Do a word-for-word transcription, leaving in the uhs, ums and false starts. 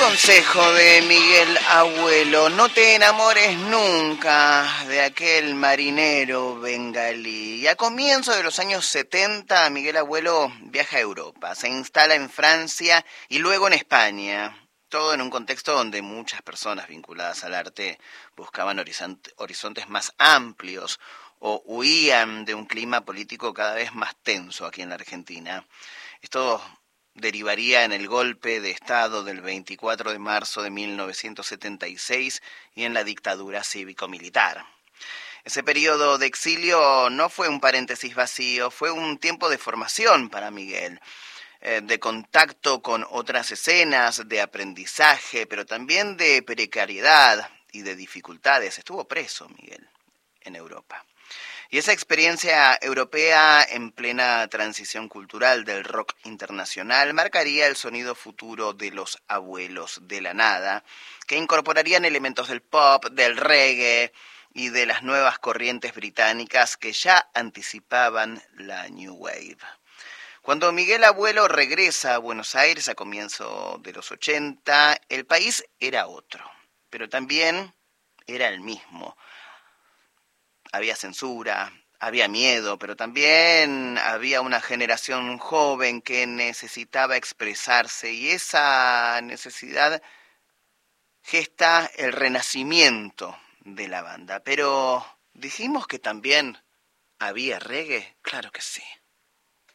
consejo de Miguel Abuelo: no te enamores nunca de aquel marinero bengalí. Y a comienzos de los años setenta, Miguel Abuelo viaja a Europa, se instala en Francia y luego en España. Todo en un contexto donde muchas personas vinculadas al arte buscaban horizont- horizontes más amplios o huían de un clima político cada vez más tenso aquí en la Argentina. Esto derivaría en el golpe de Estado del veinticuatro de marzo de mil novecientos setenta y seis y en la dictadura cívico-militar. Ese periodo de exilio no fue un paréntesis vacío, fue un tiempo de formación para Miguel, eh, de contacto con otras escenas, de aprendizaje, pero también de precariedad y de dificultades. Estuvo preso Miguel en Europa. Y esa experiencia europea en plena transición cultural del rock internacional marcaría el sonido futuro de los Abuelos de la Nada, que incorporarían elementos del pop, del reggae y de las nuevas corrientes británicas que ya anticipaban la New Wave. Cuando Miguel Abuelo regresa a Buenos Aires a comienzos de los ochenta, el país era otro, pero también era el mismo. Había censura, había miedo, pero también había una generación joven que necesitaba expresarse, y esa necesidad gesta el renacimiento de la banda. Pero, ¿dijimos que también había reggae? Claro que sí.